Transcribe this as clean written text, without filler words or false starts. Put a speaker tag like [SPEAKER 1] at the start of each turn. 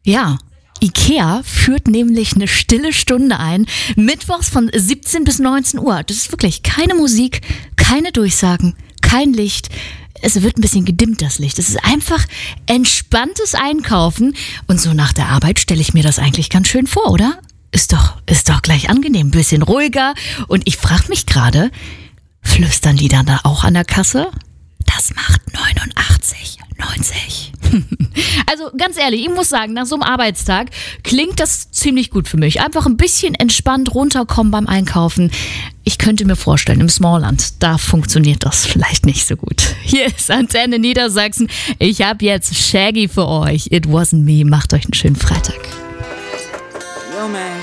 [SPEAKER 1] Ja, IKEA führt nämlich eine stille Stunde ein, mittwochs von 17 bis 19 Uhr. Das ist wirklich keine Musik, keine Durchsagen, kein Licht. Es wird ein bisschen gedimmt, das Licht. Es ist einfach entspanntes Einkaufen. Und so nach der Arbeit stelle ich mir das eigentlich ganz schön vor, oder? Ist doch gleich angenehm, ein bisschen ruhiger. Und ich frage mich gerade, flüstern die dann da auch an der Kasse? Das macht 89,90. Also ganz ehrlich, ich muss sagen, nach so einem Arbeitstag klingt das ziemlich gut für mich. Einfach ein bisschen entspannt runterkommen beim Einkaufen. Ich könnte mir vorstellen, im Smallland, da funktioniert das vielleicht nicht so gut. Hier ist Antenne Niedersachsen. Ich habe jetzt Shaggy für euch. It wasn't me. Macht euch einen schönen Freitag.
[SPEAKER 2] Yo, man.